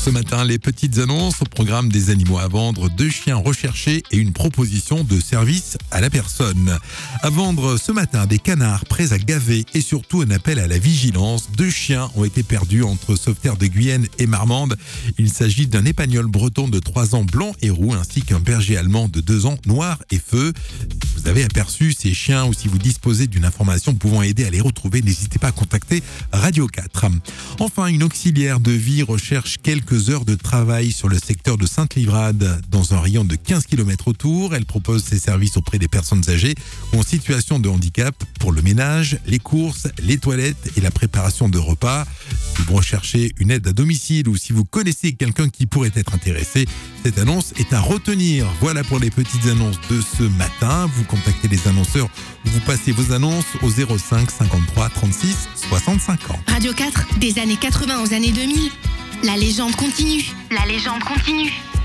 Ce matin, les petites annonces au programme des animaux à vendre, 2 chiens recherchés et une proposition de service à la personne. À vendre ce matin, des canards prêts à gaver et surtout un appel à la vigilance. 2 chiens ont été perdus entre Sauveterre de Guyenne et Marmande. Il s'agit d'un épagnol breton de 3 ans blanc et roux ainsi qu'un berger allemand de 2 ans noir et feu. Si vous avez aperçu ces chiens ou si vous disposez d'une information pouvant aider à les retrouver, n'hésitez pas à contacter Radio 4. Enfin, une auxiliaire de vie recherche quelques heures de travail sur le secteur de Sainte-Livrade dans un rayon de 15 km autour. Elle propose ses services auprès des personnes âgées ou en situation de handicap pour le ménage, les courses, les toilettes et la préparation de repas. Si vous recherchez une aide à domicile ou si vous connaissez quelqu'un qui pourrait être intéressé, cette annonce est à retenir. Voilà pour les petites annonces de ce matin. Vous contactez les annonceurs ou vous passez vos annonces au 05 53 36 65 ans. Radio 4, des années 80 aux années 2000. La légende continue. La légende continue.